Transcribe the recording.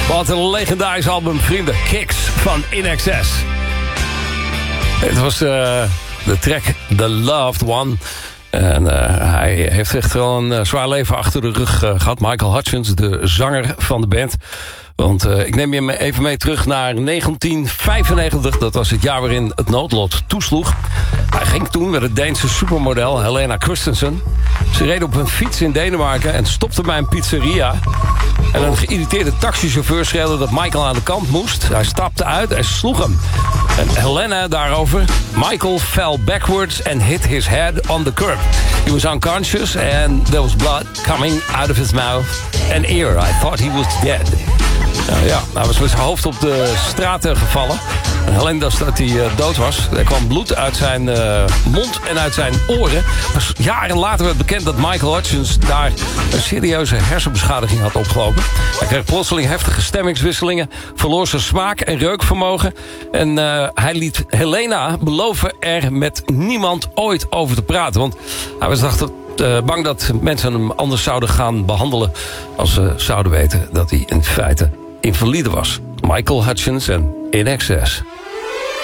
Wat een legendarisch album, vrienden. Kicks van INXS. Het was de track The Loved One. En hij heeft echt wel een zwaar leven achter de rug gehad. Michael Hutchence, de zanger van de band. Want ik neem je even mee terug naar 1995. Dat was het jaar waarin het noodlot toesloeg. Hij ging toen met het Deense supermodel Helena Christensen. Ze reden op een fiets in Denemarken en stopte bij een pizzeria. En een geïrriteerde taxichauffeur schreeuwde dat Michael aan de kant moest. Hij stapte uit en sloeg hem. En Helena daarover. Michael fell backwards and hit his head on the curb. He was unconscious and there was blood coming out of his mouth and ear. I thought he was dead. Hij was met zijn hoofd op de straat gevallen. En alleen dat hij dood was. Er kwam bloed uit zijn mond en uit zijn oren. Maar jaren later werd bekend dat Michael Hutchence daar een serieuze hersenbeschadiging had opgelopen. Hij kreeg plotseling heftige stemmingswisselingen, verloor zijn smaak en reukvermogen. En hij liet Helena beloven er met niemand ooit over te praten. Want hij was bang dat mensen hem anders zouden gaan behandelen als ze zouden weten dat hij in feite invalide was. Michael Hutchence en INXS.